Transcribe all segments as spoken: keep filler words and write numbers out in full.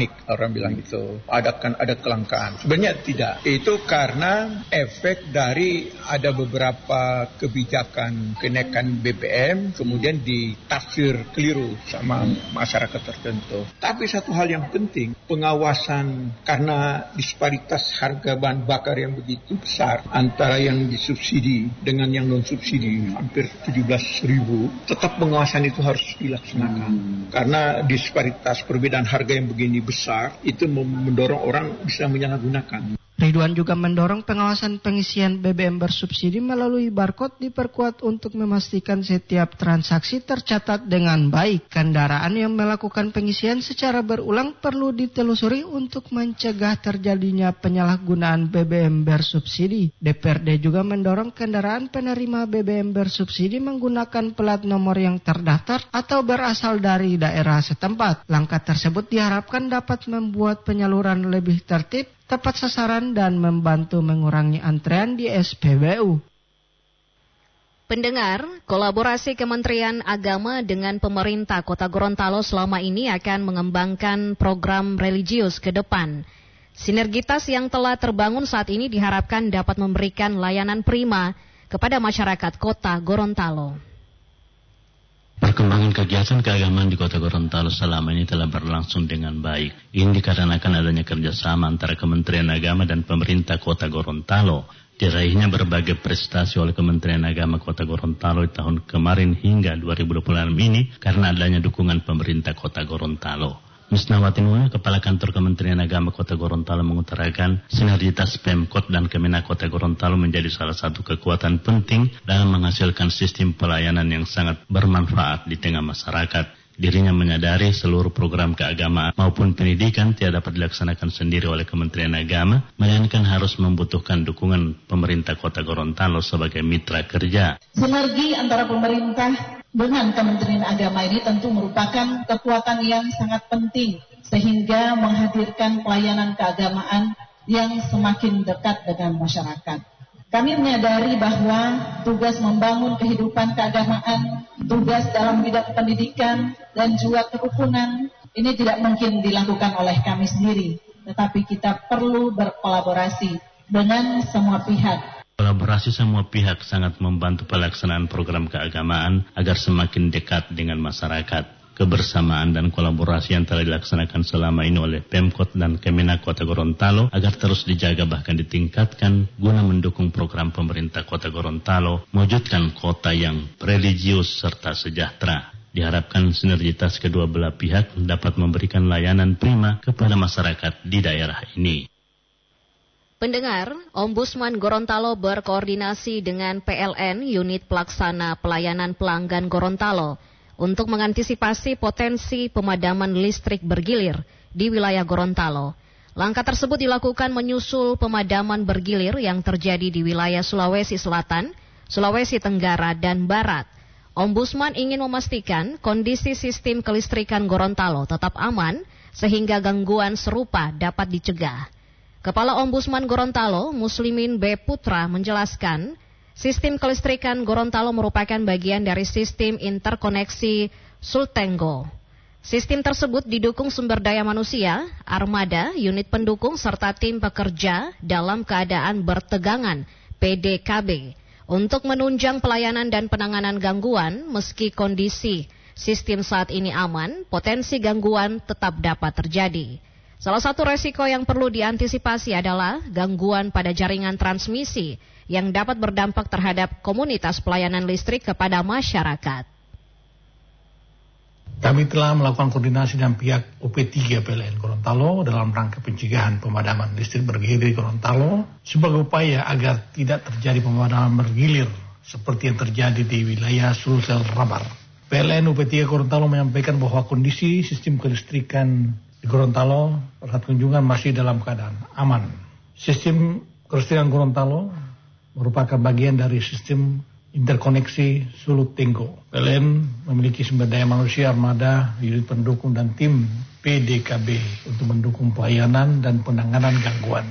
orang bilang itu ada kan ada kelangkaan. Sebenarnya tidak. Itu karena efek dari ada beberapa kebijakan kenaikan B B M kemudian ditafsir keliru sama masyarakat tertentu. Tapi satu hal yang penting, pengawasan karena disparitas harga bahan bakar yang begitu besar antara yang disubsidi dengan yang non subsidi hampir tujuh belas ribu, tetap pengawasan itu harus dilaksanakan. Hmm. Karena disparitas perbedaan harga yang begini besar itu mendorong orang bisa menyalahgunakan. Ridwan juga mendorong pengawasan pengisian B B M bersubsidi melalui barcode diperkuat untuk memastikan setiap transaksi tercatat dengan baik. Kendaraan yang melakukan pengisian secara berulang perlu ditelusuri untuk mencegah terjadinya penyalahgunaan B B M bersubsidi. D P R D juga mendorong kendaraan penerima B B M bersubsidi menggunakan plat nomor yang terdaftar atau berasal dari daerah setempat. Langkah tersebut diharapkan dapat membuat penyaluran lebih tertib, tepat sasaran dan membantu mengurangi antrean di S P B U. Pendengar, kolaborasi Kementerian Agama dengan pemerintah Kota Gorontalo selama ini akan mengembangkan program religius ke depan. Sinergitas yang telah terbangun saat ini diharapkan dapat memberikan layanan prima kepada masyarakat Kota Gorontalo. Perkembangan kegiatan keagamaan di Kota Gorontalo selama ini telah berlangsung dengan baik. Ini dikarenakan adanya kerjasama antara Kementerian Agama dan pemerintah Kota Gorontalo. Diraihnya berbagai prestasi oleh Kementerian Agama Kota Gorontalo di tahun kemarin hingga dua ribu dua puluh enam ini karena adanya dukungan pemerintah Kota Gorontalo. Misnawati Nuha, Kepala Kantor Kementerian Agama Kota Gorontalo mengutarakan sinergitas Pemkot dan Kemenak Kota Gorontalo menjadi salah satu kekuatan penting dalam menghasilkan sistem pelayanan yang sangat bermanfaat di tengah masyarakat. Dirinya menyadari seluruh program keagamaan maupun pendidikan tidak dapat dilaksanakan sendiri oleh Kementerian Agama, melainkan harus membutuhkan dukungan pemerintah Kota Gorontalo sebagai mitra kerja. Sinergi antara pemerintah dengan Kementerian Agama ini tentu merupakan kekuatan yang sangat penting sehingga menghadirkan pelayanan keagamaan yang semakin dekat dengan masyarakat. Kami menyadari bahwa tugas membangun kehidupan keagamaan, tugas dalam bidang pendidikan dan juga kerukunan ini tidak mungkin dilakukan oleh kami sendiri, tetapi kita perlu berkolaborasi dengan semua pihak. Kolaborasi semua pihak sangat membantu pelaksanaan program keagamaan agar semakin dekat dengan masyarakat. Kebersamaan dan kolaborasi yang telah dilaksanakan selama ini oleh Pemkot dan Kemenak Kota Gorontalo agar terus dijaga bahkan ditingkatkan guna mendukung program pemerintah Kota Gorontalo mewujudkan kota yang religius serta sejahtera. Diharapkan sinergitas kedua belah pihak dapat memberikan layanan prima kepada masyarakat di daerah ini. Pendengar, Ombudsman Gorontalo berkoordinasi dengan P L N Unit Pelaksana Pelayanan Pelanggan Gorontalo untuk mengantisipasi potensi pemadaman listrik bergilir di wilayah Gorontalo. Langkah tersebut dilakukan menyusul pemadaman bergilir yang terjadi di wilayah Sulawesi Selatan, Sulawesi Tenggara, dan Barat. Ombudsman ingin memastikan kondisi sistem kelistrikan Gorontalo tetap aman sehingga gangguan serupa dapat dicegah. Kepala Ombudsman Gorontalo, Muslimin B. Putra, menjelaskan, sistem kelistrikan Gorontalo merupakan bagian dari sistem interkoneksi Sultenggo. Sistem tersebut didukung sumber daya manusia, armada, unit pendukung, serta tim pekerja dalam keadaan bertegangan P D K B untuk menunjang pelayanan dan penanganan gangguan. Meski kondisi sistem saat ini aman, potensi gangguan tetap dapat terjadi. Salah satu resiko yang perlu diantisipasi adalah gangguan pada jaringan transmisi yang dapat berdampak terhadap komunitas pelayanan listrik kepada masyarakat. Kami telah melakukan koordinasi dengan pihak U P tiga P L N Gorontalo dalam rangka pencegahan pemadaman listrik bergilir di Gorontalo sebagai upaya agar tidak terjadi pemadaman bergilir seperti yang terjadi di wilayah Sulsel Rabar. P L N U P tiga Gorontalo menyampaikan bahwa kondisi sistem kelistrikan di Gorontalo saat kunjungan masih dalam keadaan aman. Sistem kelistrikan Gorontalo merupakan bagian dari sistem interkoneksi Sultenggo. P L N memiliki sumber daya manusia, armada, unit pendukung, dan tim P D K B untuk mendukung pelayanan dan penanganan gangguan.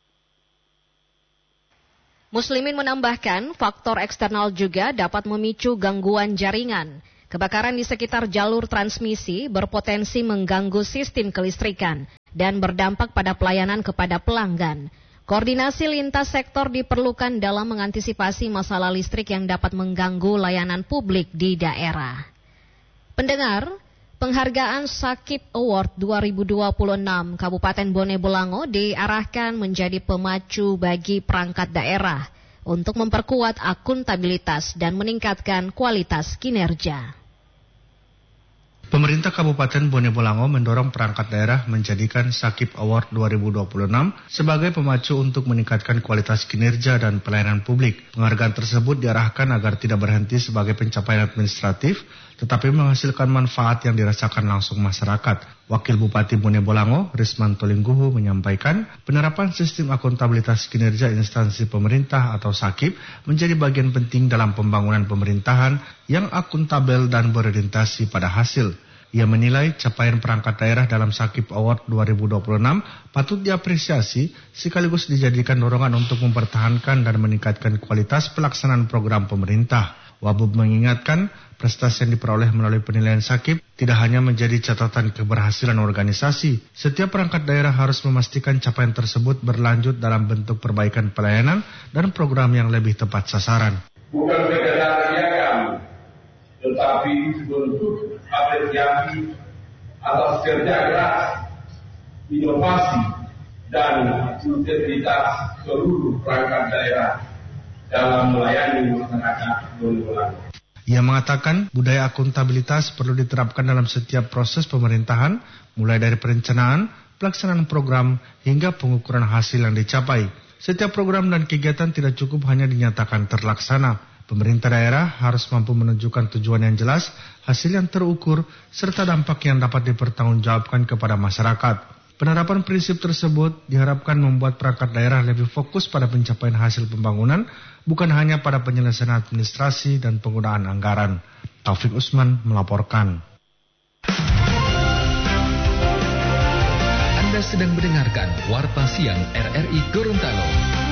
Muslimin menambahkan, faktor eksternal juga dapat memicu gangguan jaringan. Kebakaran di sekitar jalur transmisi berpotensi mengganggu sistem kelistrikan. dan berdampak pada pelayanan kepada pelanggan. Koordinasi lintas sektor diperlukan dalam mengantisipasi masalah listrik yang dapat mengganggu layanan publik di daerah. Pendengar, penghargaan Sakip Award dua ribu dua puluh enam Kabupaten Bone Bolango diarahkan menjadi pemacu bagi perangkat daerah untuk memperkuat akuntabilitas dan meningkatkan kualitas kinerja. Pemerintah Kabupaten Bone Bolango mendorong perangkat daerah menjadikan Sakip Award dua ribu dua puluh enam sebagai pemacu untuk meningkatkan kualitas kinerja dan pelayanan publik. Penghargaan tersebut diarahkan agar tidak berhenti sebagai pencapaian administratif, tetapi menghasilkan manfaat yang dirasakan langsung masyarakat. Wakil Bupati Bone Bolango, Rismanto Lingguhu, menyampaikan penerapan sistem akuntabilitas kinerja instansi pemerintah atau Sakip menjadi bagian penting dalam pembangunan pemerintahan yang akuntabel dan berorientasi pada hasil. Ia menilai capaian perangkat daerah dalam Sakip Award dua ribu dua puluh enam patut diapresiasi sekaligus dijadikan dorongan untuk mempertahankan dan meningkatkan kualitas pelaksanaan program pemerintah. Wabub mengingatkan prestasi yang diperoleh melalui penilaian Sakip tidak hanya menjadi catatan keberhasilan organisasi. Setiap perangkat daerah harus memastikan capaian tersebut berlanjut dalam bentuk perbaikan pelayanan dan program yang lebih tepat sasaran. Bukan sekedar piagam, tetapi bentuk apresiasi atas kerja keras, inovasi, dan integritas seluruh perangkat daerah dalam melayani masyarakat Bone Bolango. Ia mengatakan budaya akuntabilitas perlu diterapkan dalam setiap proses pemerintahan, mulai dari perencanaan, pelaksanaan program, hingga pengukuran hasil yang dicapai. Setiap program dan kegiatan tidak cukup hanya dinyatakan terlaksana. Pemerintah daerah harus mampu menunjukkan tujuan yang jelas, hasil yang terukur, serta dampak yang dapat dipertanggungjawabkan kepada masyarakat. Penerapan prinsip tersebut diharapkan membuat perangkat daerah lebih fokus pada pencapaian hasil pembangunan, bukan hanya pada penyelesaian administrasi dan penggunaan anggaran. Taufik Usman melaporkan. Anda sedang mendengarkan Warta Siang R R I Gorontalo.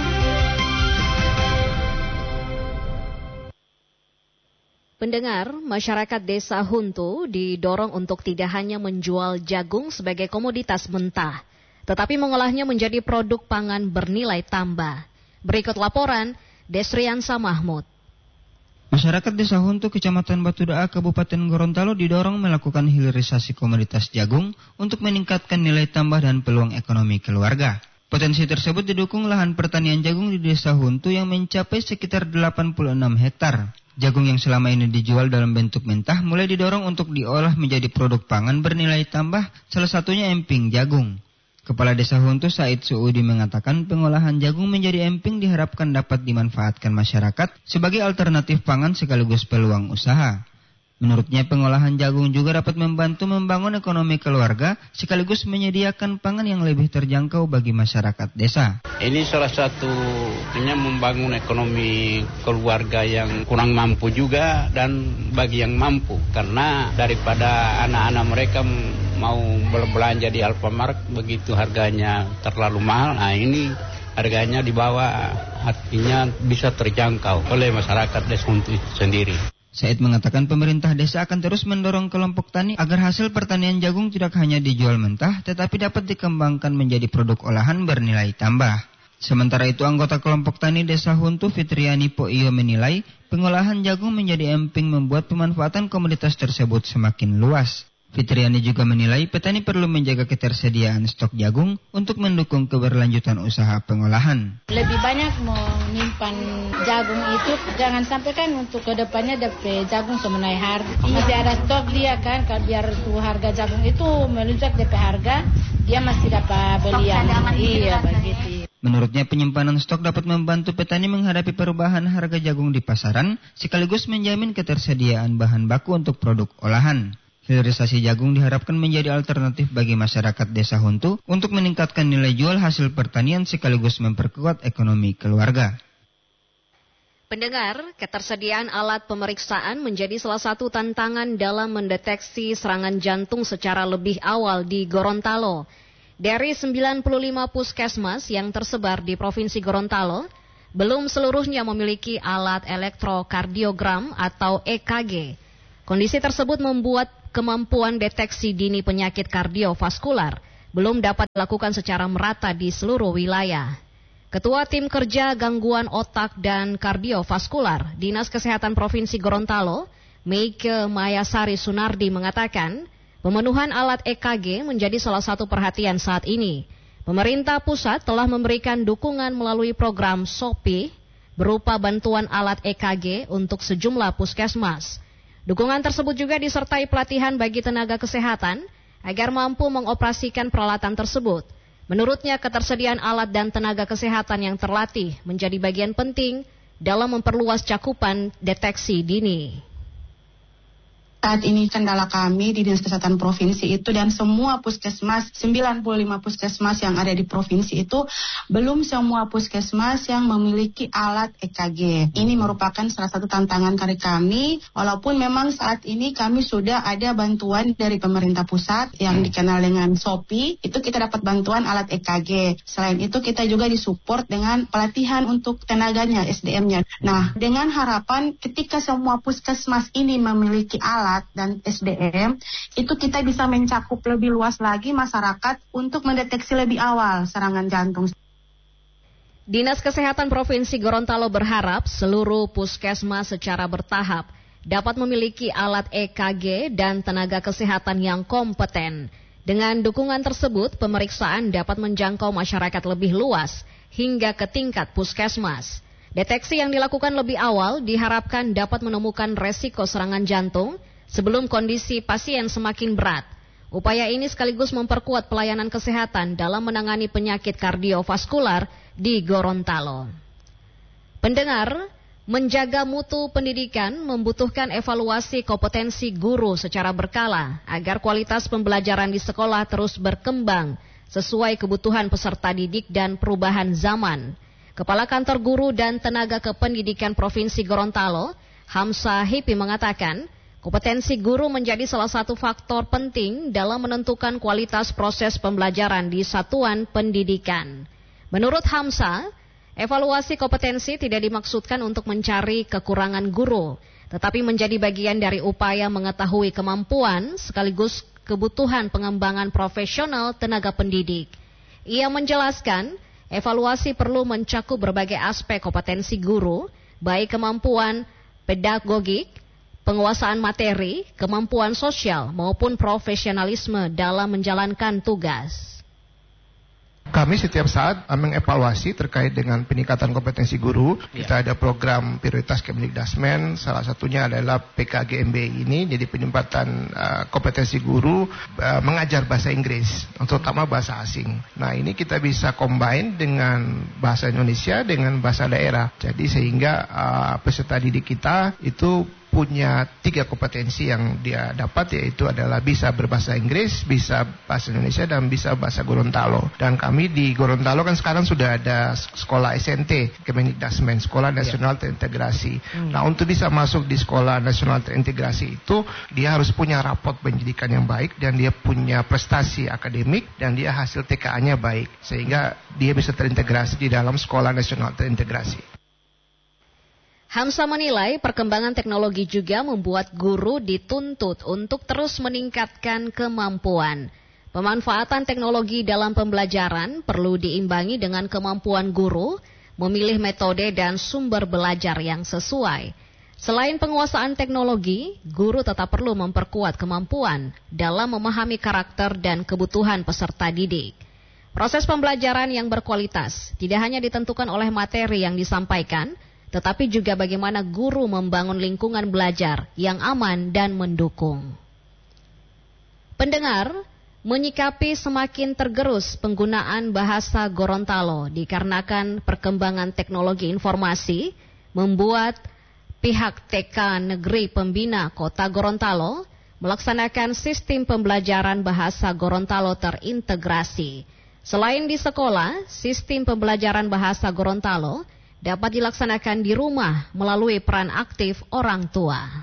Pendengar, masyarakat Desa Huntu didorong untuk tidak hanya menjual jagung sebagai komoditas mentah, tetapi mengolahnya menjadi produk pangan bernilai tambah. Berikut laporan Desriansa Mahmud. Masyarakat Desa Huntu, Kecamatan Batudaa, Kabupaten Gorontalo didorong melakukan hilirisasi komoditas jagung untuk meningkatkan nilai tambah dan peluang ekonomi keluarga. Potensi tersebut didukung lahan pertanian jagung di Desa Huntu yang mencapai sekitar delapan puluh enam hektar. Jagung yang selama ini dijual dalam bentuk mentah mulai didorong untuk diolah menjadi produk pangan bernilai tambah, salah satunya emping jagung. Kepala Desa Huntu Said Suudi mengatakan pengolahan jagung menjadi emping diharapkan dapat dimanfaatkan masyarakat sebagai alternatif pangan sekaligus peluang usaha. Menurutnya pengolahan jagung juga dapat membantu membangun ekonomi keluarga sekaligus menyediakan pangan yang lebih terjangkau bagi masyarakat desa. Ini salah satunya membangun ekonomi keluarga yang kurang mampu juga dan bagi yang mampu. Karena daripada anak-anak mereka mau berbelanja di Alfamart begitu harganya terlalu mahal, nah ini harganya di bawah, artinya bisa terjangkau oleh masyarakat desa untuk sendiri. Said mengatakan pemerintah desa akan terus mendorong kelompok tani agar hasil pertanian jagung tidak hanya dijual mentah, tetapi dapat dikembangkan menjadi produk olahan bernilai tambah. Sementara itu, anggota kelompok tani Desa Huntu Fitriani Poio menilai pengolahan jagung menjadi emping membuat pemanfaatan komoditas tersebut semakin luas. Fitriani juga menilai petani perlu menjaga ketersediaan stok jagung untuk mendukung keberlanjutan usaha pengolahan. Lebih banyak menyimpan jagung itu, jangan sampai kan untuk kedepannya dapat jagung semenai harga. Masih ada stok dia kan, biar tuh harga jagung itu melonjak D P harga, dia masih dapat beli yang iya begitu. Menurutnya penyimpanan stok dapat membantu petani menghadapi perubahan harga jagung di pasaran, sekaligus menjamin ketersediaan bahan baku untuk produk olahan. Hilirisasi jagung diharapkan menjadi alternatif bagi masyarakat Desa Huntu untuk meningkatkan nilai jual hasil pertanian sekaligus memperkuat ekonomi keluarga. Pendengar, ketersediaan alat pemeriksaan menjadi salah satu tantangan dalam mendeteksi serangan jantung secara lebih awal di Gorontalo. Dari sembilan puluh lima puskesmas yang tersebar di Provinsi Gorontalo, belum seluruhnya memiliki alat elektrokardiogram atau E K G. Kondisi tersebut membuat kemampuan deteksi dini penyakit kardiovaskular belum dapat dilakukan secara merata di seluruh wilayah. Ketua Tim Kerja Gangguan Otak dan Kardiovaskular Dinas Kesehatan Provinsi Gorontalo, Meike Mayasari Sunardi mengatakan, pemenuhan alat E K G menjadi salah satu perhatian saat ini. Pemerintah pusat telah memberikan dukungan melalui program S O P I berupa bantuan alat E K G untuk sejumlah puskesmas. Dukungan tersebut juga disertai pelatihan bagi tenaga kesehatan agar mampu mengoperasikan peralatan tersebut. Menurutnya, ketersediaan alat dan tenaga kesehatan yang terlatih menjadi bagian penting dalam memperluas cakupan deteksi dini. Saat ini kendala kami di Dinas Kesehatan Provinsi itu dan semua puskesmas, sembilan puluh lima puskesmas yang ada di provinsi itu, belum semua puskesmas yang memiliki alat E K G. Ini merupakan salah satu tantangan dari kami, walaupun memang saat ini kami sudah ada bantuan dari pemerintah pusat yang dikenal dengan S O P I, itu kita dapat bantuan alat E K G. Selain itu kita juga disupport dengan pelatihan untuk tenaganya, S D M-nya. Nah, dengan harapan ketika semua puskesmas ini memiliki alat dan S D M, itu kita bisa mencakup lebih luas lagi masyarakat untuk mendeteksi lebih awal serangan jantung. Dinas Kesehatan Provinsi Gorontalo berharap seluruh puskesmas secara bertahap dapat memiliki alat E K G dan tenaga kesehatan yang kompeten. Dengan dukungan tersebut, pemeriksaan dapat menjangkau masyarakat lebih luas hingga ke tingkat puskesmas. Deteksi yang dilakukan lebih awal diharapkan dapat menemukan resiko serangan jantung sebelum kondisi pasien semakin berat. Upaya ini sekaligus memperkuat pelayanan kesehatan dalam menangani penyakit kardiovaskular di Gorontalo. Pendengar, menjaga mutu pendidikan membutuhkan evaluasi kompetensi guru secara berkala agar kualitas pembelajaran di sekolah terus berkembang sesuai kebutuhan peserta didik dan perubahan zaman. Kepala Kantor Guru dan Tenaga Kependidikan Provinsi Gorontalo, Hamsa Hipi mengatakan, kompetensi guru menjadi salah satu faktor penting dalam menentukan kualitas proses pembelajaran di satuan pendidikan. Menurut Hamsa, evaluasi kompetensi tidak dimaksudkan untuk mencari kekurangan guru, tetapi menjadi bagian dari upaya mengetahui kemampuan sekaligus kebutuhan pengembangan profesional tenaga pendidik. Ia menjelaskan, evaluasi perlu mencakup berbagai aspek kompetensi guru, baik kemampuan pedagogik, penguasaan materi, kemampuan sosial, maupun profesionalisme dalam menjalankan tugas. Kami setiap saat mengevaluasi terkait dengan peningkatan kompetensi guru. Ya. Kita ada program prioritas Kemdikdasmen, salah satunya adalah P K G M B I ini, jadi peningkatan uh, kompetensi guru uh, mengajar bahasa Inggris, terutama bahasa asing. Nah, ini kita bisa combine dengan bahasa Indonesia dengan bahasa daerah. Jadi sehingga uh, peserta didik kita itu punya tiga kompetensi yang dia dapat, yaitu adalah bisa berbahasa Inggris, bisa bahasa Indonesia, dan bisa bahasa Gorontalo. Dan kami di Gorontalo kan sekarang sudah ada sekolah S N T, Kemdikdasmen, Sekolah Nasional Terintegrasi. Hmm. Nah, untuk bisa masuk di Sekolah Nasional Terintegrasi itu, dia harus punya rapot pendidikan yang baik, dan dia punya prestasi akademik, dan dia hasil T K A-nya baik, sehingga dia bisa terintegrasi di dalam Sekolah Nasional Terintegrasi. Hamsa menilai perkembangan teknologi juga membuat guru dituntut untuk terus meningkatkan kemampuan. Pemanfaatan teknologi dalam pembelajaran perlu diimbangi dengan kemampuan guru memilih metode dan sumber belajar yang sesuai. Selain penguasaan teknologi, guru tetap perlu memperkuat kemampuan dalam memahami karakter dan kebutuhan peserta didik. Proses pembelajaran yang berkualitas tidak hanya ditentukan oleh materi yang disampaikan, tetapi juga bagaimana guru membangun lingkungan belajar yang aman dan mendukung. Pendengar, menyikapi semakin tergerus penggunaan bahasa Gorontalo dikarenakan perkembangan teknologi informasi, membuat pihak T K Negeri Pembina Kota Gorontalo melaksanakan sistem pembelajaran bahasa Gorontalo terintegrasi. Selain di sekolah, sistem pembelajaran bahasa Gorontalo dapat dilaksanakan di rumah melalui peran aktif orang tua.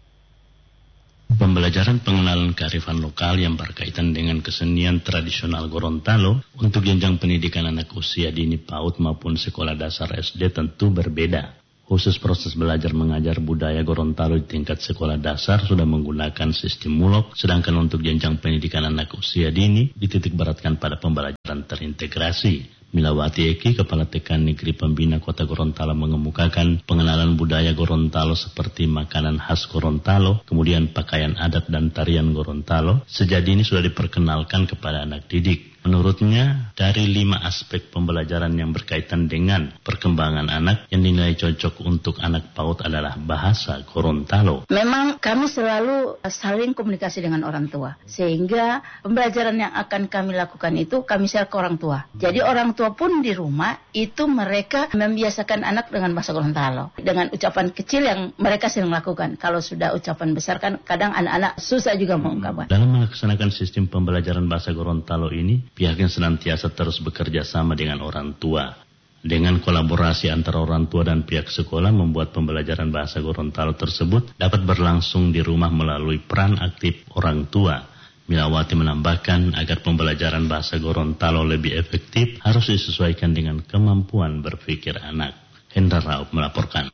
Pembelajaran pengenalan kearifan lokal yang berkaitan dengan kesenian tradisional Gorontalo untuk jenjang pendidikan anak usia dini PAUD maupun sekolah dasar S D tentu berbeda. Khusus proses belajar mengajar budaya Gorontalo di tingkat sekolah dasar sudah menggunakan sistem mulok, sedangkan untuk jenjang pendidikan anak usia dini dititik beratkan pada pembelajaran terintegrasi. Milawati Eki, Kepala T K Negeri Pembina Kota Gorontalo mengemukakan pengenalan budaya Gorontalo seperti makanan khas Gorontalo, kemudian pakaian adat dan tarian Gorontalo, sejak dini sudah diperkenalkan kepada anak didik. Menurutnya, dari lima aspek pembelajaran yang berkaitan dengan perkembangan anak yang dinilai cocok untuk anak PAUD adalah bahasa Gorontalo. Memang kami selalu saling komunikasi dengan orang tua, sehingga pembelajaran yang akan kami lakukan itu kami share ke orang tua. Jadi orang tua pun di rumah itu mereka membiasakan anak dengan bahasa Gorontalo, dengan ucapan kecil yang mereka sering lakukan. Kalau sudah ucapan besar kan kadang anak-anak susah juga mengungkapkan. Dalam melaksanakan sistem pembelajaran bahasa Gorontalo ini, pihaknya senantiasa terus bekerja sama dengan orang tua. Dengan kolaborasi antara orang tua dan pihak sekolah membuat pembelajaran bahasa Gorontalo tersebut dapat berlangsung di rumah melalui peran aktif orang tua. Milawati menambahkan agar pembelajaran bahasa Gorontalo lebih efektif harus disesuaikan dengan kemampuan berpikir anak. Hendra Raup melaporkan.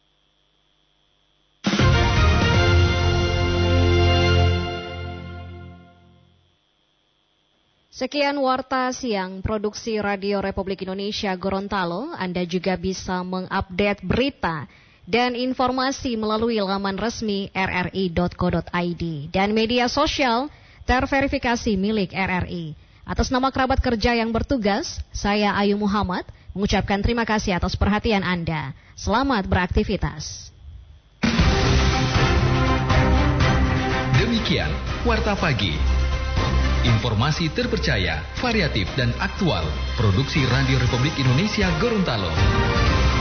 Sekian Warta Siang Produksi Radio Republik Indonesia Gorontalo. Anda juga bisa mengupdate berita dan informasi melalui laman resmi r r i dot co dot i d dan media sosial terverifikasi milik R R I. Atas nama kerabat kerja yang bertugas, saya Ayu Muhammad mengucapkan terima kasih atas perhatian Anda. Selamat beraktivitas. Demikian Warta Pagi. Informasi terpercaya, variatif dan aktual. Produksi Radio Republik Indonesia Gorontalo.